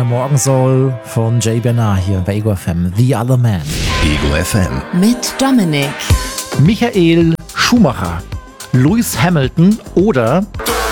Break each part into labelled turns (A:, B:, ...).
A: Morgensoul von Jay Bernard hier bei Ego FM. The Other Man.
B: Ego FM.
C: Mit Dominik.
A: Michael Schumacher, Lewis Hamilton oder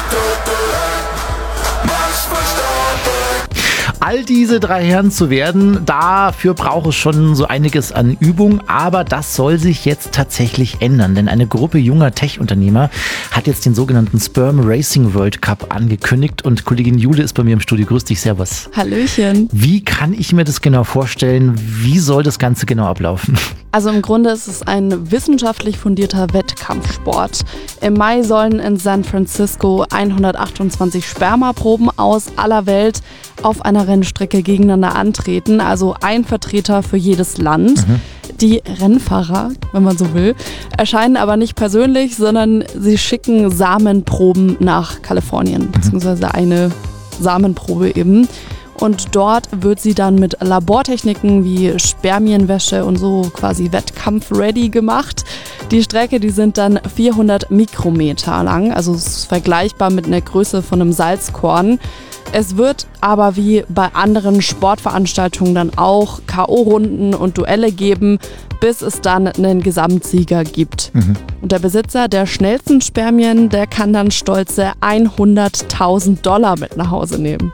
A: all diese drei Herren zu werden, dafür braucht es schon so einiges an Übung, aber das soll sich jetzt tatsächlich ändern, denn eine Gruppe junger Tech-Unternehmer hat jetzt den sogenannten Sperm Racing World Cup angekündigt und Kollegin Jule ist bei mir im Studio. Grüß dich, servus.
C: Hallöchen.
A: Wie kann ich mir das genau vorstellen? Wie soll das Ganze genau ablaufen?
C: Also im Grunde ist es ein wissenschaftlich fundierter Wettkampfsport. Im Mai sollen in San Francisco 128 Spermaproben aus aller Welt auf einer Rennstrecke gegeneinander antreten, also ein Vertreter für jedes Land. Die Rennfahrer, wenn man so will, erscheinen aber nicht persönlich, sondern sie schicken Samenproben nach Kalifornien, beziehungsweise eine Samenprobe eben. Und dort wird sie dann mit Labortechniken wie Spermienwäsche und so quasi wettkampf-ready gemacht. Die Strecke, die sind dann 400 Mikrometer lang, also es ist vergleichbar mit einer Größe von einem Salzkorn. Es wird aber wie bei anderen Sportveranstaltungen dann auch K.O.-Runden und Duelle geben, bis es dann einen Gesamtsieger gibt. Und der Besitzer der schnellsten Spermien, der kann dann stolze $100.000 mit nach Hause nehmen.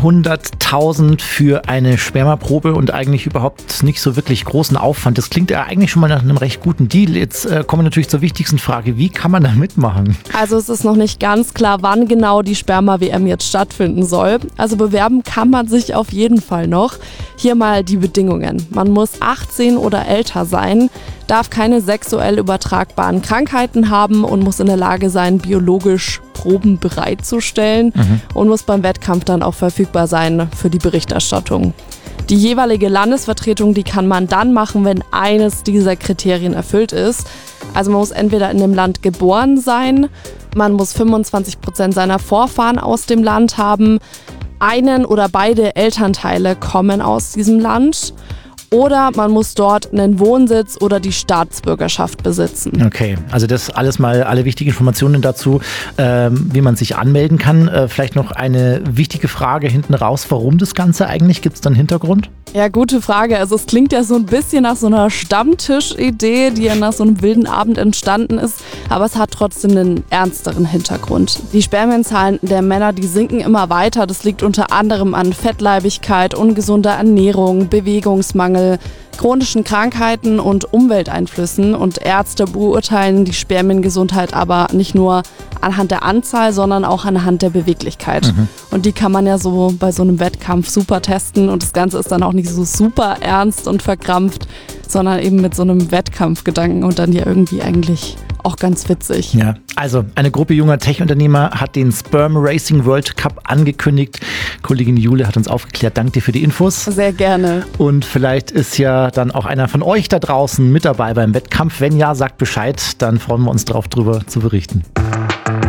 A: 100.000 für eine Spermaprobe und eigentlich überhaupt nicht so wirklich großen Aufwand. Das klingt ja eigentlich schon mal nach einem recht guten Deal. Jetzt kommen wir natürlich zur wichtigsten Frage. Wie kann man da mitmachen?
C: Also es ist noch nicht ganz klar, wann genau die Sperma-WM jetzt stattfinden soll. Also bewerben kann man sich auf jeden Fall noch. Hier mal die Bedingungen. Man muss 18 oder älter sein, darf keine sexuell übertragbaren Krankheiten haben und muss in der Lage sein, biologisch Proben bereitzustellen und muss beim Wettkampf dann auch verfügbar sein für die Berichterstattung. Die jeweilige Landesvertretung, die kann man dann machen, wenn eines dieser Kriterien erfüllt ist. Also man muss entweder in dem Land geboren sein, man muss 25% seiner Vorfahren aus dem Land haben, einen oder beide Elternteile kommen aus diesem Land oder man muss dort einen Wohnsitz oder die Staatsbürgerschaft besitzen.
A: Okay, also das alles mal, alle wichtigen Informationen dazu, wie man sich anmelden kann. Vielleicht noch eine wichtige Frage hinten raus, warum das Ganze eigentlich? Gibt es da einen Hintergrund?
C: Ja, gute Frage. Also es klingt ja so ein bisschen nach so einer Stammtischidee, die ja nach so einem wilden Abend entstanden ist, aber es hat trotzdem einen ernsteren Hintergrund. Die Spermienzahlen der Männer, die sinken immer weiter. Das liegt unter anderem an Fettleibigkeit, ungesunder Ernährung, Bewegungsmangel, chronischen Krankheiten und Umwelteinflüssen. Und Ärzte beurteilen die Spermiengesundheit aber nicht nur anhand der Anzahl, sondern auch anhand der Beweglichkeit. Und die kann man ja so bei so einem Wettkampf super testen und das Ganze ist dann auch nicht so super ernst und verkrampft, sondern eben mit so einem Wettkampfgedanken und dann ja irgendwie eigentlich auch ganz witzig.
A: Ja, also eine Gruppe junger Tech-Unternehmer hat den Sperm Racing World Cup angekündigt. Kollegin Jule hat uns aufgeklärt. Danke dir für die Infos.
C: Sehr gerne.
A: Und vielleicht ist ja dann auch einer von euch da draußen mit dabei beim Wettkampf. Wenn ja, sagt Bescheid, dann freuen wir uns drauf, drüber zu berichten.